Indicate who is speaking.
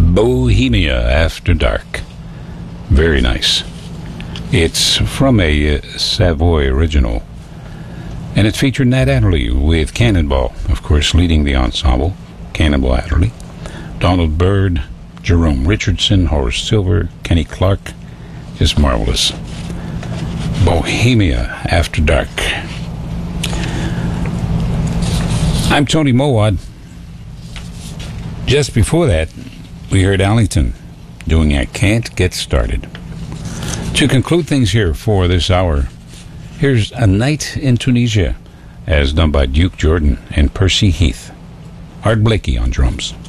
Speaker 1: Bohemia After Dark. Very nice. It's from a Savoy original, and it featured Nat Adderley with Cannonball, of course, leading the ensemble. Cannonball Adderley, Donald Byrd, Jerome Richardson, Horace Silver, Kenny Clark. Just marvelous. Bohemia After Dark. I'm Tony Mowat. Just before that, we heard Allington doing I Can't Get Started. To conclude things here for this hour, here's A Night in Tunisia, as done by Duke Jordan and Percy Heath. Art Blakey on drums.